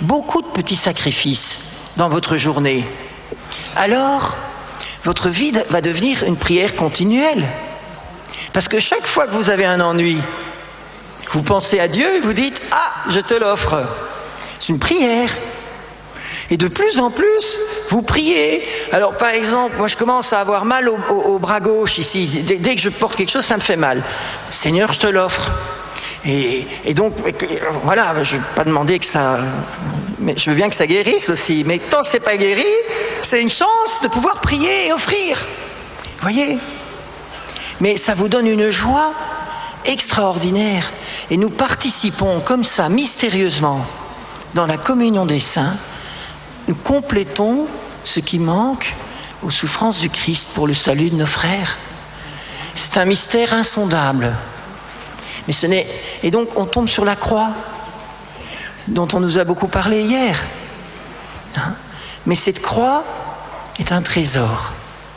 beaucoup de petits sacrifices dans votre journée, alors votre vie va devenir une prière continuelle. Parce que chaque fois que vous avez un ennui, vous pensez à Dieu et vous dites « Ah, je te l'offre ». C'est une prière. Et de plus en plus, vous priez. Alors par exemple, moi je commence à avoir mal au bras gauche ici. Dès que je porte quelque chose, ça me fait mal. Seigneur, je te l'offre. Et donc, voilà, je ne vais pas demander que ça... Mais je veux bien que ça guérisse aussi. Mais tant que ce n'est pas guéri, c'est une chance de pouvoir prier et offrir. Vous voyez ? Mais ça vous donne une joie extraordinaire. Et nous participons comme ça, mystérieusement, dans la communion des saints. Nous complétons ce qui manque aux souffrances du Christ pour le salut de nos frères. C'est un mystère insondable. Mais ce n'est... Et donc on tombe sur la croix, dont on nous a beaucoup parlé hier. Mais cette croix est un trésor.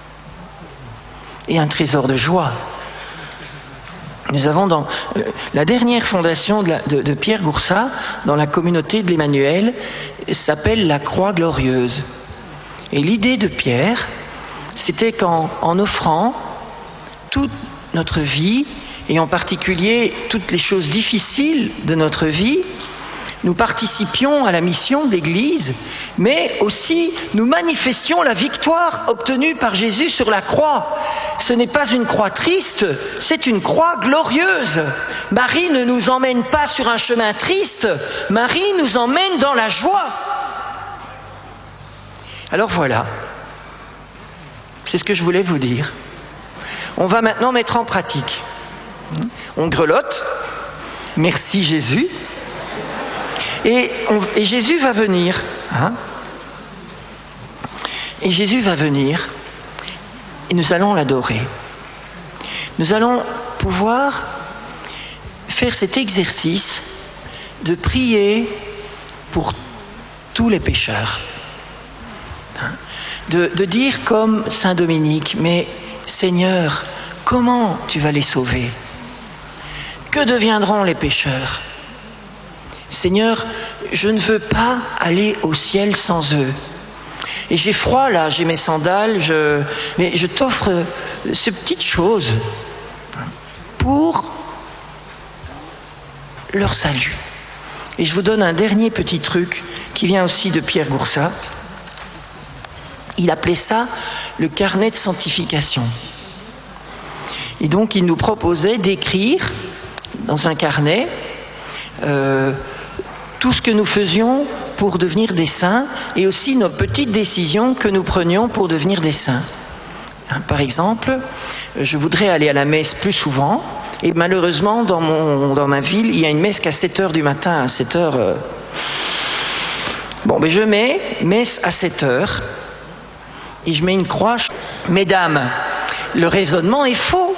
Et un trésor de joie. Nous avons dans la dernière fondation de Pierre Goursat, dans la communauté de l'Emmanuel, s'appelle la Croix Glorieuse. Et l'idée de Pierre, c'était qu'en offrant toute notre vie, et en particulier toutes les choses difficiles de notre vie, nous participions à la mission de l'Église, mais aussi nous manifestions la victoire obtenue par Jésus sur la croix. Ce n'est pas une croix triste, c'est une croix glorieuse. Marie ne nous emmène pas sur un chemin triste, Marie nous emmène dans la joie. Alors voilà, c'est ce que je voulais vous dire. On va maintenant mettre en pratique. On grelotte, merci Jésus. Et Jésus va venir. Et Jésus va venir. Et nous allons l'adorer. Nous allons pouvoir faire cet exercice de prier pour tous les pécheurs. De dire comme Saint Dominique, mais Seigneur, comment tu vas les sauver ? Que deviendront les pécheurs ? Seigneur, je ne veux pas aller au ciel sans eux. Et j'ai froid là, j'ai mes sandales, mais je t'offre ces petites choses pour leur salut. Et je vous donne un dernier petit truc qui vient aussi de Pierre Goursat. Il appelait ça le carnet de sanctification. Et donc il nous proposait d'écrire dans un carnet tout ce que nous faisions pour devenir des saints et aussi nos petites décisions que nous prenions pour devenir des saints. Par exemple, je voudrais aller à la messe plus souvent et malheureusement dans ma ville, il y a une messe qu'à 7h du matin, à 7h. Bon, mais je mets messe à 7h et je mets une croix. Mesdames, le raisonnement est faux.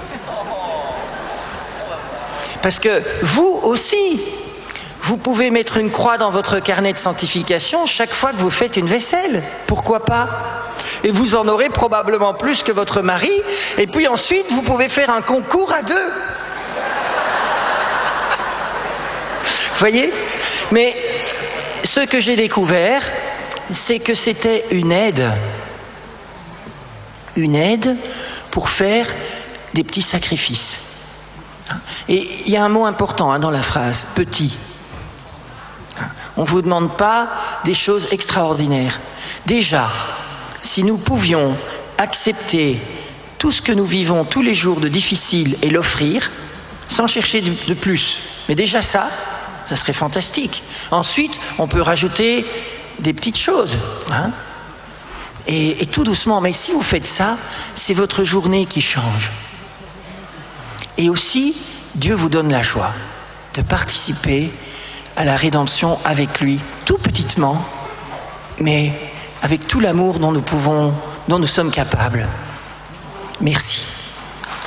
Parce que vous aussi, vous pouvez mettre une croix dans votre carnet de sanctification chaque fois que vous faites une vaisselle. Pourquoi pas ? Et vous en aurez probablement plus que votre mari. Et puis ensuite, vous pouvez faire un concours à 2. Vous voyez ? Mais ce que j'ai découvert, c'est que c'était une aide. Une aide pour faire des petits sacrifices. Et il y a un mot important dans la phrase, petit. On ne vous demande pas des choses extraordinaires. Déjà, si nous pouvions accepter tout ce que nous vivons tous les jours de difficile et l'offrir, sans chercher de plus, mais déjà ça serait fantastique. Ensuite, on peut rajouter des petites choses. Et tout doucement, mais si vous faites ça, c'est votre journée qui change. Et aussi, Dieu vous donne la joie de participer à la rédemption avec lui, tout petitement, mais avec tout l'amour dont nous sommes capables. Merci.